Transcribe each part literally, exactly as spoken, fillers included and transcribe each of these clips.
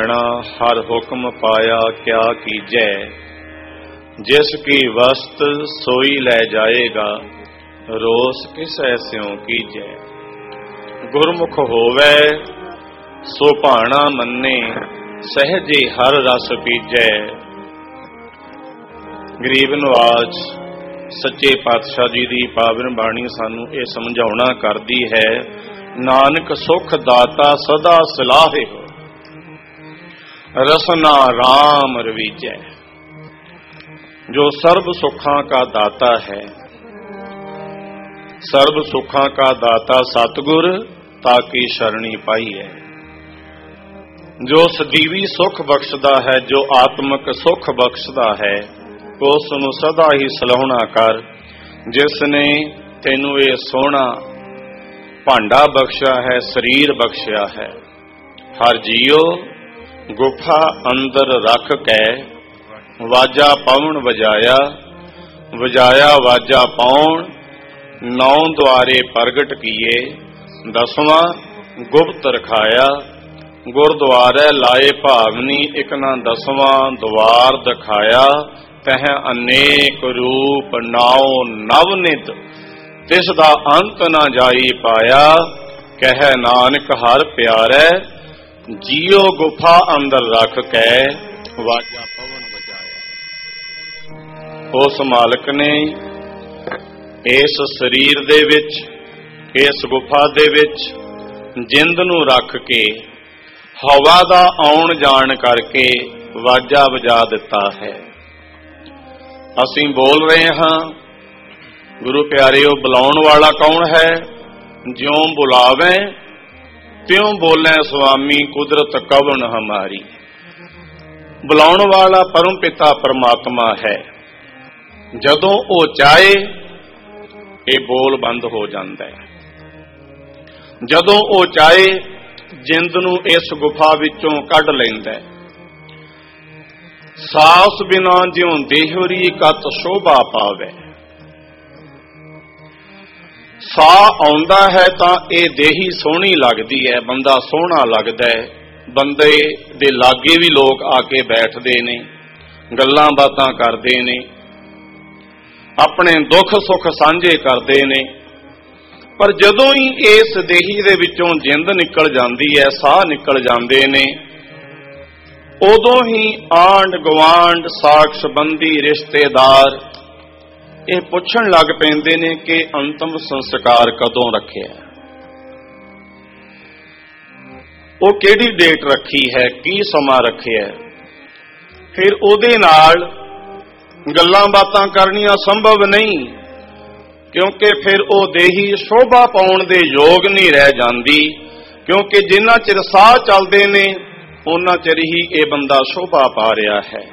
हर हुक्म पाया क्या कीजै, जिसकी वस्त सोई लै जाएगा, रोस किस ऐस्यों कीजै। गुरमुख होवै सो भाणा मन्ने, सहजे हर रस पीजै। गरीब नवाज सच्चे पातशाह जी की पावन बाणी सानू ये समझाउणा करदी है, नानक सुख दाता सदा सलाहे हो, रसना राम रवीजै। जो सर्व सुखा का दाता है, सर्व सुखा का दाता सतगुर ताकि शरणी पाई है। जो सदीवी सुख बख्शदा है, जो आत्मक सुख बख्शदा है, उसनू सदा ही सलाहुणा कर, जिसने तेनू ये सोहना भांडा बख्शा है, शरीर बख्शिया है। हर जियो गुफा अंदर रख कै, वाजा पवन वजाया, वजाया वाजा पाउन, नौ द्वारे प्रगट किए, दसवां गुप्त रखाया। गुरद्वारे लाए भावनी, एक ना दसवां द्वार दिखाया। तह अनेक रूप नाओ नवनित, तिसदा अंत ना जाई पाया। कह नानक हर प्यारे, जियो गुफा अंदर रख कै, वाजा पवन वजाया। उस मालक ने इस शरीर दे विच, इस गुफा दे विच जिंद नू रख के, हवा दा आउण जाण करके वाजा वजा दिता है। असीं बोल रहे हां, गुरु प्यारेओ बुलाउण वाला कौन है? ज्यों बुलावे त्यों बोले स्वामी, कुदरत कवन हमारी। बुलाउण वाला परम पिता परमात्मा है। जदों वो चाहे ये बोल बंद हो जाता है। जदों वो चाहे जिंद नू इस गुफा विचों कढ लैंदा है। सास बिना ज्यों देहरी कत शोभा पावे। सा आउंदा है तां ये देही सोहनी लगदी है, बंदा सोहना लगदा है। बंदे दे लागे भी लोग आके बैठदे ने, गल्लां बातां करदे ने, अपने दुख सुख सांझे करदे ने। पर जदों ही इस देही दे विचों जिंद निकल जांदी है, साह निकल जांदे ने, उदों ही आंड गवांड, साख संबंधी, रिश्तेदार ये पुछण लग पैंदे ने कि अंतिम संस्कार कदों रखिया, वो किहड़ी डेट रखी है, की समा रखिया। फिर उहदे नाल गल्लां बातां करनियां संभव नहीं, क्योंकि फिर वो देही शोभा पाउण दे योग नहीं रह जांदी। क्योंकि जिन्ना चिर साह चलदे ने, उन्ना चिर ही ये बंदा शोभा पा रहा है।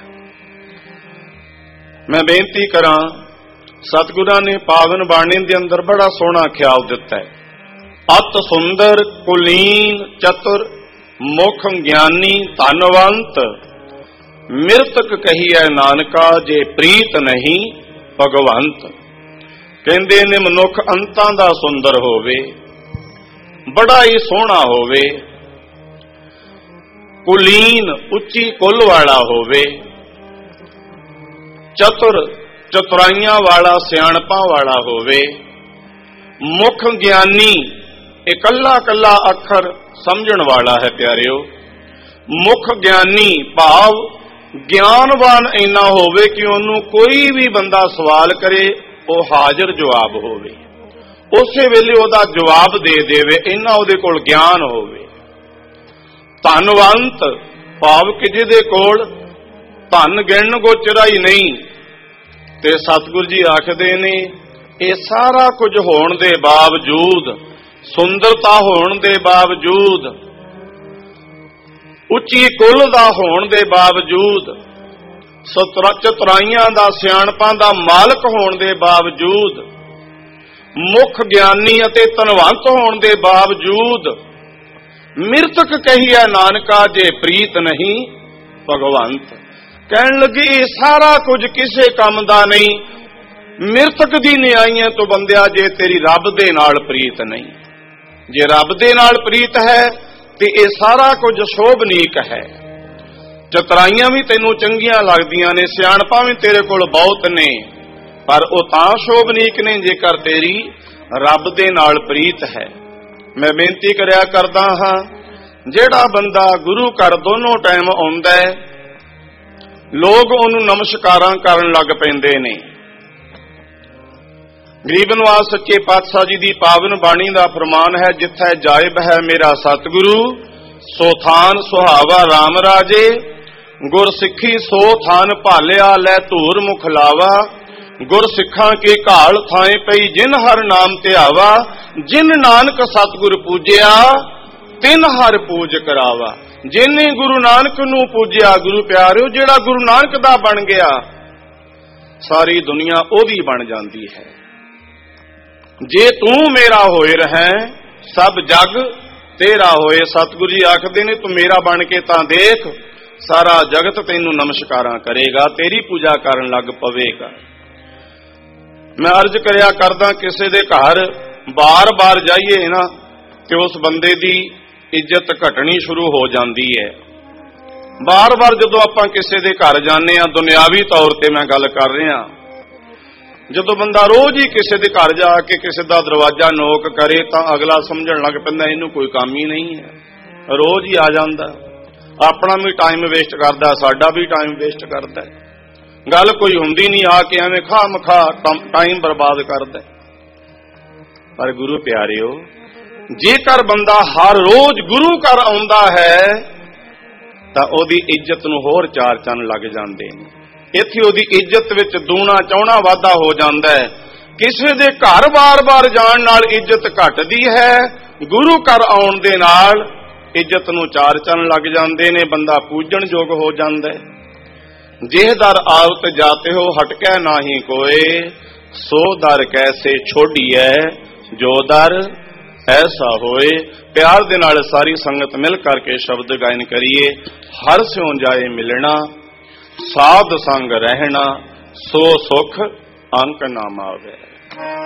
मैं बेनती करां, सतगुरां ने पावन बाणी दे अंदर बड़ा सोहना ख्याल दिता है। अत सुंदर कुलीन चतुर, मुख ज्ञानी धनवंत, मृतक कहिए नानका, जे प्रीत नहीं भगवंत। कहंदे ने मनुख अंतां दा सुंदर होवे, बड़ा ही सोहना होवे, कुलीन उच्ची कुल वाला होवे, चतुर चतुराइयां वाला, सियाणपा वाला होवे, मुख ज्ञानी इकल्ला कल्ला अखर समझण वाला है। प्यारिओ, मुख ज्ञानी भाव ज्ञानवान इन्ना होवे कि उन्होंने कोई भी बंदा सवाल करे वो हाजिर जवाब होवे, उस वेले उहदा जवाब दे देवे, इन्ना उहदे कोल ज्ञान होवे। धनवंत भाव कि जिहदे कोल धन गिणन गोचरा ही नहीं। ते सतगुर जी आखदे ने, ये सारा कुछ होण दे बावजूद, सुंदरता होण दे बावजूद, उच्ची कुल दा होण दे बावजूद, चतुराइयां दा, सियाणपां दा मालक होण दे बावजूद, मुख ज्ञानी अते धनवंत होण दे बावजूद, मृतक कहिए नानका, जे प्रीत नहीं भगवंत। कहन लगे ये सारा कुछ किसे काम दा नहीं, मृतक दी न्याइयां तो बंदिया, जे तेरी रब दे नाल प्रीत नहीं। जे रब दे नाल प्रीत है ते ये सारा कुछ शोभनीक है। ਚਤਰਾਈਆਂ ਵੀ ਤੈਨੂੰ ਚੰਗੀਆਂ ਲੱਗਦੀਆਂ ਨੇ, ਸਿਆਣਪਾਂ ਵੀ ਤੇਰੇ ਕੋਲ ਬਹੁਤ ਨੇ, ਪਰ ਉਹ ਤਾਂ ਸ਼ੋਭਨੀਕ ਨੇ ਜੇਕਰ ਤੇਰੀ ਰੱਬ ਦੇ ਨਾਲ ਪ੍ਰੀਤ ਹੈ। ਮੈਂ ਬੇਨਤੀ ਕਰਿਆ ਕਰਦਾ ਹਾਂ, ਜਿਹੜਾ ਬੰਦਾ ਗੁਰੂ ਘਰ ਦੋਨੋਂ ਟਾਈਮ ਆਉਂਦਾ ਹੈ, ਲੋਕ ਉਹਨੂੰ ਨਮਸਕਾਰਾਂ ਕਰਨ ਲੱਗ ਪੈਂਦੇ ਨੇ। ਗਰੀਬ ਨਿਵਾਸ ਸੱਚੇ ਪਾਤਸ਼ਾਹ ਜੀ ਦੀ ਪਾਵਨ ਬਾਣੀ ਦਾ ਫਰਮਾਨ ਹੈ, ਜਿੱਥੈ ਜਾਇਬ ਹੈ ਮੇਰਾ ਸਤਿਗੁਰੂ, ਸੋ ਥਾਨ ਸੁਹਾਵਾ ਰਾਮ ਰਾਜੇ, ਗੁਰ ਸਿੱਖੀ ਸੋ ਥਾਨ ਭਾਲਿਆ, ਲੈ ਧੂਰ ਮੁਖ ਲਾਵਾ, ਗੁਰ ਸਿੱਖਾਂ ਕੇ ਘਾਲ ਥਾਏ ਪਈ, ਜਿਨ ਹਰ ਨਾਮ ਧਿਆਵਾ, ਜਿਨ ਨਾਨਕ ਸਤਿਗੁਰ ਪੂਜਿਆ, ਤਿਨ ਹਰ ਪੂਜ ਕਰਾਵਾ। ਜਿਨੇ ਗੁਰੂ ਨਾਨਕ ਨੂੰ ਪੂਜਿਆ, ਗੁਰੂ ਪਿਆਰਿਓ, ਜਿਹੜਾ ਗੁਰੂ ਨਾਨਕ ਦਾ ਬਣ ਗਿਆ, ਸਾਰੀ ਦੁਨੀਆ ਉਹਦੀ ਬਣ ਜਾਂਦੀ ਹੈ। ਜੇ ਤੂੰ ਮੇਰਾ ਹੋਏ ਰਹਿ, ਸਭ ਜਗ ਤੇਰਾ ਹੋਏ। ਸਤਿਗੁਰੂ ਜੀ ਆਖਦੇ ਨੇ, ਤੂੰ ਮੇਰਾ ਬਣ ਕੇ ਤਾਂ ਦੇਖ, ਸਾਰਾ ਜਗਤ ਤੈਨੂੰ ਨਮਸਕਾਰਾਂ ਕਰੇਗਾ, ਤੇਰੀ ਪੂਜਾ ਕਰਨ ਲੱਗ ਪਵੇਗਾ। ਮੈਂ ਅਰਜ਼ ਕਰਿਆ ਕਰਦਾ, ਕਿਸੇ ਦੇ ਘਰ ਬਾਰ-ਬਾਰ ਜਾਈਏ ਨਾ ਤੇ ਉਸ ਬੰਦੇ ਦੀ ਇੱਜ਼ਤ ਘਟਣੀ ਸ਼ੁਰੂ ਹੋ ਜਾਂਦੀ ਹੈ। ਬਾਰ-ਬਾਰ ਜਦੋਂ ਆਪਾਂ ਕਿਸੇ ਦੇ ਘਰ ਜਾਂਦੇ ਆ, ਦੁਨਿਆਵੀ ਤੌਰ ਤੇ ਮੈਂ ਗੱਲ ਕਰ ਰਿਹਾ, ਜਦੋਂ ਬੰਦਾ ਰੋਜ਼ ਹੀ ਕਿਸੇ ਦੇ ਘਰ ਜਾ ਕੇ ਕਿਸੇ ਦਾ ਦਰਵਾਜ਼ਾ ਨੋਕ ਕਰੇ ਤਾਂ ਅਗਲਾ ਸਮਝਣ ਲੱਗ ਪੈਂਦਾ ਇਹਨੂੰ ਕੋਈ ਕੰਮ ਹੀ ਨਹੀਂ ਹੈ, ਰੋਜ਼ ਹੀ ਆ ਜਾਂਦਾ, ਆਪਣਾ ਵੀ ਟਾਈਮ ਵੇਸਟ ਕਰਦਾ, ਸਾਡਾ ਵੀ ਟਾਈਮ ਵੇਸਟ ਕਰਦਾ। ਗੱਲ ਕੋਈ ਹੁੰਦੀ ਨਹੀਂ, ਆ ਕੇ ਐਵੇਂ ਖਾ ਮਖਾ ਟਾਈਮ ਬਰਬਾਦ ਕਰਦਾ। ਪਰ ਗੁਰੂ ਪਿਆਰਿਓ, ਜੇਕਰ ਬੰਦਾ ਹਰ ਰੋਜ਼ ਗੁਰੂ ਘਰ ਆਉਂਦਾ ਹੈ ਤਾਂ ਉਹਦੀ ਇੱਜ਼ਤ ਨੂੰ ਹੋਰ ਚਾਰ ਚੰਨ ਲੱਗ ਜਾਂਦੇ ਨੇ। ਇੱਥੇ ਉਹਦੀ ਇੱਜ਼ਤ ਵਿੱਚ ਦੂਣਾ ਚੌਣਾ ਵਾਧਾ ਹੋ ਜਾਂਦਾ ਹੈ। ਕਿਸੇ ਦੇ ਘਰ ਬਾਰ-ਬਾਰ ਜਾਣ ਨਾਲ ਇੱਜ਼ਤ ਘਟਦੀ ਹੈ, ਗੁਰੂ ਘਰ ਆਉਣ ਦੇ ਨਾਲ ਇੱਜ਼ਤ ਨੂੰ ਚਾਰ ਚੰਨ ਲੱਗ ਜਾਂਦੇ ਨੇ, ਬੰਦਾ ਪੂਜਣ ਯੋਗ ਹੋ ਜਾਂਦਾ ਹੈ। ਜਿਹ ਦਰ ਆਵਤ ਜਾਤੇ ਹੋ ਹਟਕੈ ਨਾਹੀ ਕੋਏ, ਸੋ ਦਰ ਕੈਸੇ ਛੋੜੀਐ ਜੋ ਦਰ ਐਸਾ ਹੋਏ। ਪਿਆਰ ਦੇ ਨਾਲ ਸਾਰੀ ਸੰਗਤ ਮਿਲ ਕਰਕੇ ਸ਼ਬਦ ਗਾਇਨ ਕਰੀਏ। ਹਰ ਸਿਉ ਜਾਏ ਮਿਲਣਾ, ਸਾਧ ਸੰਗ ਰਹਿਣਾ, ਸੋ ਸੁਖ ਅੰਕ ਨਾ ਮਾਵੇ।